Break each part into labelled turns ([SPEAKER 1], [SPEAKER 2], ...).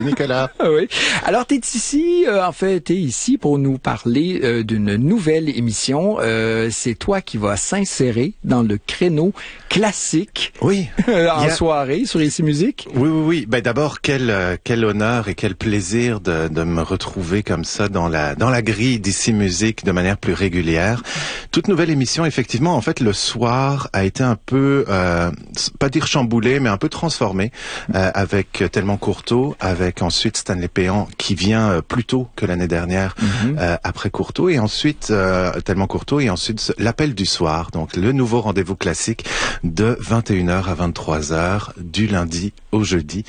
[SPEAKER 1] Nicolas.
[SPEAKER 2] Oui. Alors, t'es ici pour nous parler d'une nouvelle émission. C'est toi qui vas s'insérer dans le créneau classique.
[SPEAKER 1] Oui.
[SPEAKER 2] En soirée sur Ici Musique.
[SPEAKER 1] Oui. Ben d'abord, quel honneur et quel plaisir de me retrouver comme ça dans la grille d'Ici Musique de manière plus régulière. Toute nouvelle émission, effectivement, en fait, le soir a été un peu, pas dire chamboulé, mais un peu transformé avec Tellement Courteau, avec ensuite Stanley Péan qui vient plus tôt que l'année dernière après Courteau, et ensuite Tellement Courteau, et ensuite l'Appel du soir, donc le nouveau rendez-vous classique de 21h à 23h du lundi au jeudi.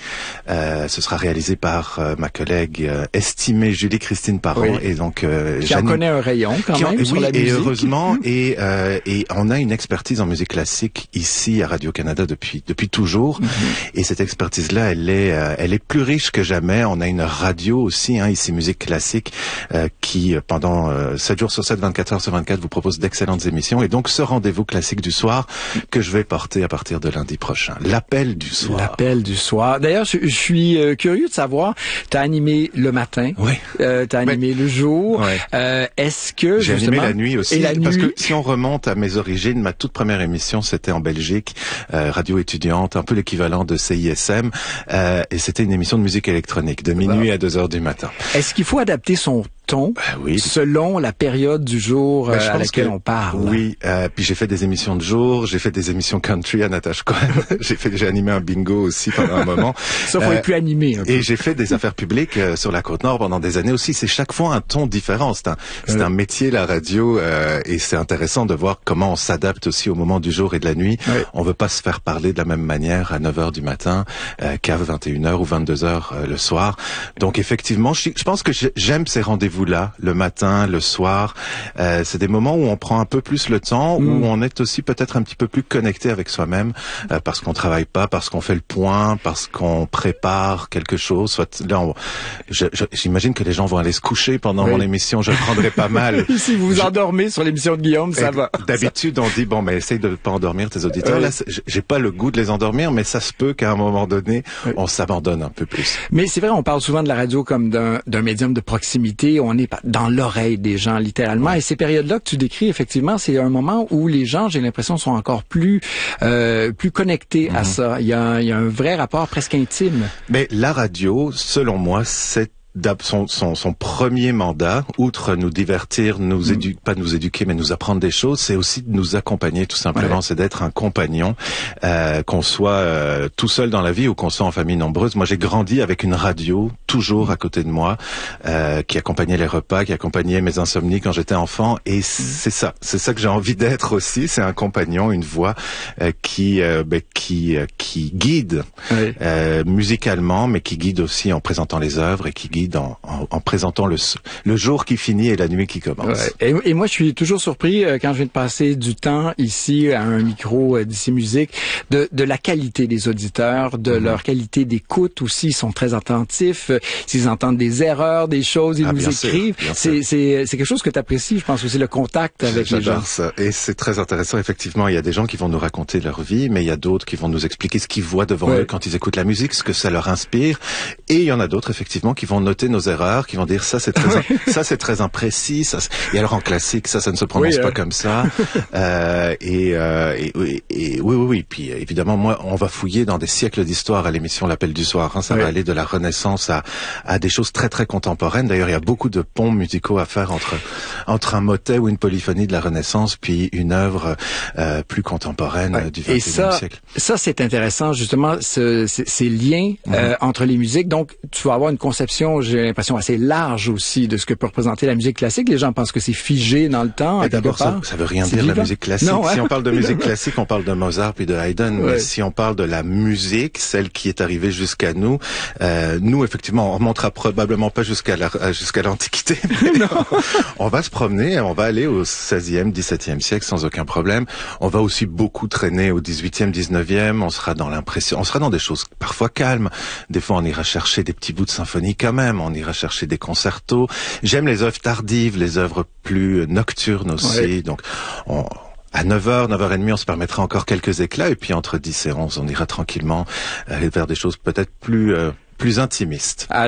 [SPEAKER 1] Ce sera réalisé par ma collègue estimée Julie-Christine Parent,
[SPEAKER 2] oui.
[SPEAKER 1] Et donc
[SPEAKER 2] qui en connaît un rayon quand même sur la musique.
[SPEAKER 1] Et heureusement, et on a une expertise en musique classique ici à Radio-Canada depuis toujours, et cette expertise-là, elle est plus riche que jamais. On a une radio aussi, Ici Musique Classique, qui pendant 7 jours sur 7, 24 heures sur 24 vous propose d'excellentes émissions, et donc ce rendez-vous classique du soir que je vais porter à partir de lundi prochain. L'Appel du soir.
[SPEAKER 2] L'Appel du soir. D'ailleurs, je suis curieux de savoir, t'as animé le matin,
[SPEAKER 1] oui.
[SPEAKER 2] T'as animé le jour.
[SPEAKER 1] Ouais.
[SPEAKER 2] Est-ce que
[SPEAKER 1] j'ai animé la nuit aussi, parce que si on remonte à mes origines, ma toute première émission c'était en Belgique, radio étudiante, un peu l'équivalent de CISM, et c'était une émission de musique électronique de minuit à 2h du matin.
[SPEAKER 2] Est-ce qu'il faut adapter son ton selon la période du jour à laquelle on parle?
[SPEAKER 1] Oui, puis j'ai fait des émissions de jour, j'ai fait des émissions country à Natasha Cohen, j'ai animé un bingo aussi pendant un moment.
[SPEAKER 2] Ça, faut être plus animé. Un peu.
[SPEAKER 1] Et j'ai fait des affaires publiques sur la Côte-Nord pendant des années aussi. C'est chaque fois un ton différent. C'est un métier, la radio, et c'est intéressant de voir comment on s'adapte aussi au moment du jour et de la nuit. Oui. On veut pas se faire parler de la même manière à 9h du matin qu'à 21h ou 22h le soir. Donc effectivement, je pense que j'aime ces rendez-vous-là, le matin, le soir. C'est des moments où on prend un peu plus le temps, où on est aussi peut-être un petit peu plus connecté avec soi-même, parce qu'on travaille pas, parce qu'on fait le point, parce qu'on prépare quelque chose. Soit là, j'imagine que les gens vont aller se coucher pendant mon émission. Je le prendrai pas mal.
[SPEAKER 2] Si vous vous endormez sur l'émission de Guillaume, ça va.
[SPEAKER 1] D'habitude, on dit bon, mais essaye de pas endormir tes auditeurs. Là, j'ai pas le goût de les endormir, mais ça se peut qu'à un moment donné, on s'abandonne un peu plus.
[SPEAKER 2] Mais c'est vrai, on parle souvent de la radio comme d'un médium de proximité. On est dans l'oreille des gens, littéralement. Et ces périodes-là que tu décris, effectivement, c'est un moment où les gens, j'ai l'impression, sont encore plus connectés à ça. Il y a un vrai rapport presque intime.
[SPEAKER 1] Mais la radio, selon moi, c'est son premier mandat, outre nous divertir, pas nous éduquer, mais nous apprendre des choses, c'est aussi de nous accompagner, tout simplement. C'est d'être un compagnon, qu'on soit tout seul dans la vie ou qu'on soit en famille nombreuse. Moi, j'ai grandi avec une radio toujours à côté de moi, qui accompagnait les repas, qui accompagnait mes insomnies quand j'étais enfant, et c'est ça que j'ai envie d'être aussi. C'est un compagnon, une voix qui guide musicalement, mais qui guide aussi en présentant les œuvres, et qui guide en présentant le jour qui finit et la nuit qui commence.
[SPEAKER 2] Et moi, je suis toujours surpris quand je viens de passer du temps ici à un micro d'Ici Musique de la qualité des auditeurs, de leur qualité d'écoute aussi. Ils sont très attentifs. S'ils entendent des erreurs, des choses, ils nous écrivent. C'est quelque chose que tu apprécies, je pense aussi, le contact avec les gens.
[SPEAKER 1] J'adore ça. Et c'est très intéressant, effectivement. Il y a des gens qui vont nous raconter leur vie, mais il y a d'autres qui vont nous expliquer ce qu'ils voient devant eux quand ils écoutent la musique, ce que ça leur inspire. Et il y en a d'autres, effectivement, qui vont noter nos erreurs, qui vont dire ça c'est très imprécis, et alors en classique ça ne se prononce pas comme ça. Oui. Puis évidemment, moi, on va fouiller dans des siècles d'histoire à l'émission L'Appel du soir. Ça va aller de la Renaissance à des choses très très contemporaines. D'ailleurs, il y a beaucoup de ponts musicaux à faire entre un motet ou une polyphonie de la Renaissance puis une œuvre plus contemporaine du XXIe siècle.
[SPEAKER 2] Ça c'est intéressant, justement, ces liens entre les musiques. Donc tu vas avoir une conception, j'ai l'impression, assez large aussi de ce que peut représenter la musique classique. Les gens pensent que c'est figé dans le temps.
[SPEAKER 1] D'abord, ça veut rien dire, la musique classique. Non, si on parle de musique classique, on parle de Mozart puis de Haydn. Mais si on parle de la musique, celle qui est arrivée jusqu'à nous, nous, effectivement, on remontera probablement pas jusqu'à l'Antiquité. On va se promener, on va aller au 16e, 17e siècle sans aucun problème. On va aussi beaucoup traîner au 18e, 19e. On sera dans des choses parfois calmes. Des fois, on ira chercher des petits bouts de symphonie quand même. On ira chercher des concertos. J'aime les œuvres tardives, les œuvres plus nocturnes aussi. Donc, à 9h, 9h30, on se permettra encore quelques éclats. Et puis, entre 10 et 11, on ira tranquillement vers des choses peut-être plus intimistes.